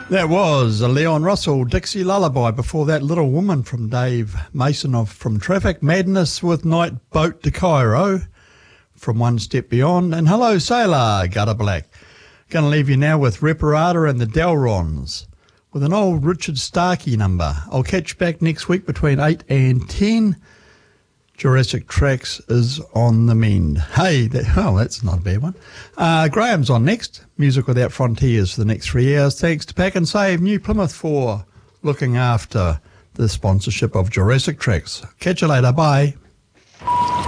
That was a Leon Russell Dixie Lullaby. Before that, Little Woman from Dave Mason from Traffic. Madness with Night Boat to Cairo from One Step Beyond. And Hello Sailor, Gutter Black. Going to leave you now with Reparata and the Delrons with an old Richard Starkey number. I'll catch you back next week between 8 and 10. Jurassic Tracks is on the mend. Hey, that's not a bad one. Graham's on next. Music Without Frontiers for the next 3 hours. Thanks to Pack and Save New Plymouth for looking after the sponsorship of Jurassic Tracks. Catch you later. Bye.